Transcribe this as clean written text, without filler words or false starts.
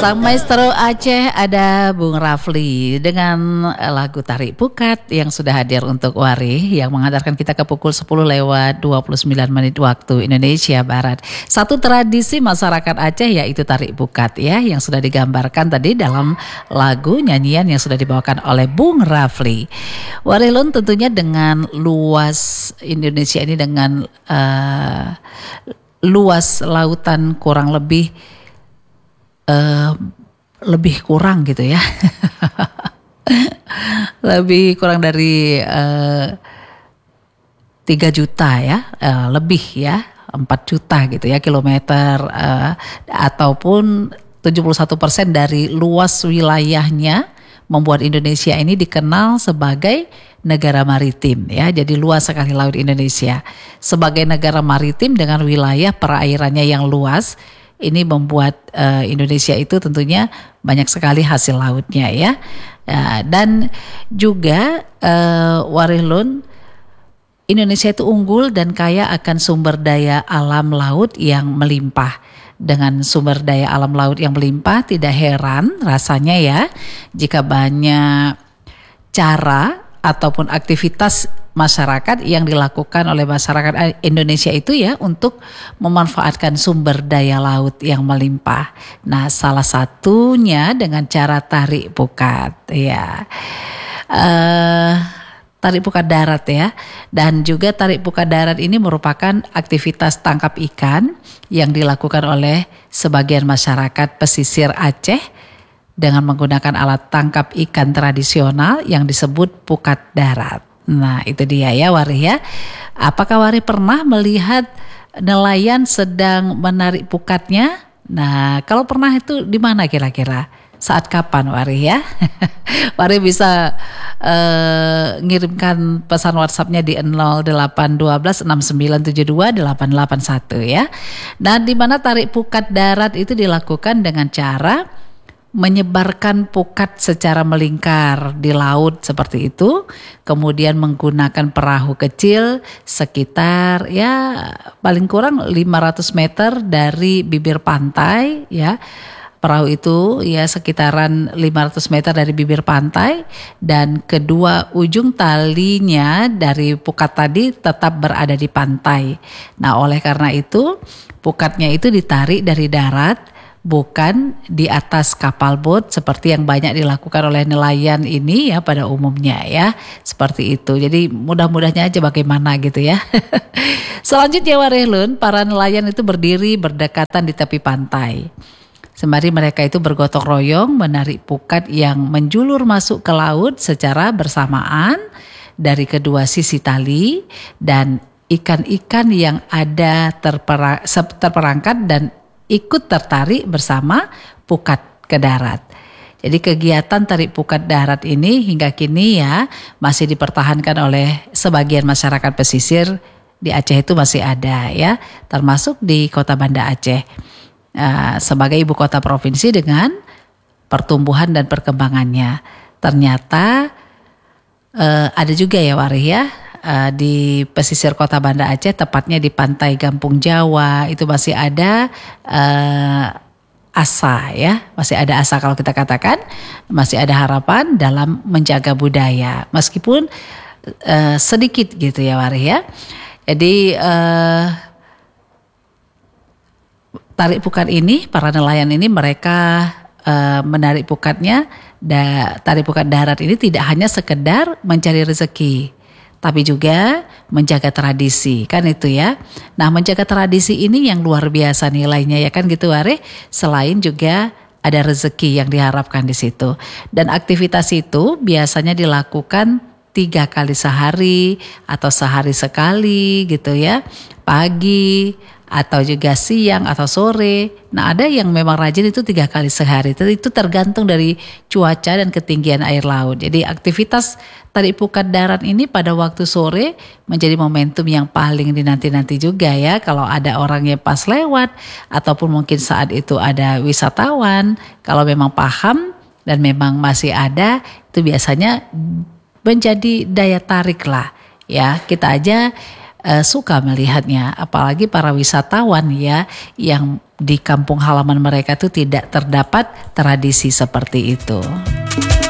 Sang maestro Aceh ada Bung Rafli dengan lagu Tarik Pukat yang sudah hadir untuk Wari yang mengantarkan kita ke pukul 10 lewat 29 menit waktu Indonesia Barat. Satu tradisi masyarakat Aceh yaitu Tarik Pukat ya yang sudah digambarkan tadi dalam lagu nyanyian yang sudah dibawakan oleh Bung Rafli. Warilun tentunya dengan luas Indonesia ini dengan luas lautan kurang lebih kurang gitu ya. Lebih kurang dari 3 juta ya, lebih ya, 4 juta gitu ya kilometer, ataupun 71% dari luas wilayahnya membuat Indonesia ini dikenal sebagai negara maritim ya. Jadi luas sekali laut Indonesia. Sebagai negara maritim dengan wilayah perairannya yang luas, ini membuat Indonesia itu tentunya banyak sekali hasil lautnya ya. Dan juga Warilun, Indonesia itu unggul dan kaya akan sumber daya alam laut yang melimpah. Dengan sumber daya alam laut yang melimpah, tidak heran rasanya ya jika banyak cara ataupun aktivitas masyarakat yang dilakukan oleh masyarakat Indonesia itu ya untuk memanfaatkan sumber daya laut yang melimpah. Nah, salah satunya dengan cara tarik pukat ya. Tarik pukat darat ya. Dan juga tarik pukat darat ini merupakan aktivitas tangkap ikan yang dilakukan oleh sebagian masyarakat pesisir Aceh dengan menggunakan alat tangkap ikan tradisional yang disebut pukat darat. Nah, itu dia ya Wari ya. Apakah Wari pernah melihat nelayan sedang menarik pukatnya? Nah, kalau pernah itu di mana kira-kira? Saat kapan Wari ya? Wari bisa ngirimkan pesan WhatsApp-nya di 0812 6972 881 ya. Nah, di mana tarik pukat darat itu dilakukan dengan cara menyebarkan pukat secara melingkar di laut seperti itu, kemudian menggunakan perahu kecil sekitar ya paling kurang 500 meter dari bibir pantai ya. Perahu itu ya sekitaran 500 meter dari bibir pantai dan kedua ujung talinya dari pukat tadi tetap berada di pantai. Nah, oleh karena itu pukatnya itu ditarik dari darat, bukan di atas kapal bot seperti yang banyak dilakukan oleh nelayan ini ya pada umumnya ya. Seperti itu. Jadi mudah-mudahnya aja bagaimana gitu ya. Selanjutnya Warilun, para nelayan itu berdiri berdekatan di tepi pantai. Sembari mereka itu bergotong royong menarik pukat yang menjulur masuk ke laut secara bersamaan dari kedua sisi tali, dan ikan-ikan yang ada terperangkap dan ikut tertarik bersama pukat ke darat. Jadi kegiatan tarik pukat darat ini hingga kini ya masih dipertahankan oleh sebagian masyarakat pesisir di Aceh itu masih ada ya, termasuk di Kota Banda Aceh sebagai ibu kota provinsi dengan pertumbuhan dan perkembangannya. Ternyata ada juga ya Wari ya. Di pesisir Kota Banda Aceh, tepatnya di pantai Gampung Jawa, itu masih ada asa ya, masih ada asa kalau kita katakan, masih ada harapan dalam menjaga budaya, meskipun sedikit gitu ya Wari ya. Jadi tarik pukat ini, para nelayan ini mereka menarik pukatnya, tarik pukat darat ini tidak hanya sekedar mencari rezeki, tapi juga menjaga tradisi, kan itu ya. Nah, menjaga tradisi ini yang luar biasa nilainya ya kan gitu Wari. Selain juga ada rezeki yang diharapkan di situ. Dan aktivitas itu biasanya dilakukan 3 kali sehari atau sehari sekali gitu ya. Pagi atau juga siang atau sore. Nah, ada yang memang rajin itu 3 kali sehari. Itu tergantung dari cuaca dan ketinggian air laut. Jadi aktivitas tarik pukat darat ini pada waktu sore menjadi momentum yang paling dinanti-nanti juga ya. Kalau ada orang yang pas lewat ataupun mungkin saat itu ada wisatawan, kalau memang paham dan memang masih ada, itu biasanya menjadi daya tarik lah ya. Kita aja suka melihatnya, apalagi para wisatawan ya yang di kampung halaman mereka tuh tidak terdapat tradisi seperti itu.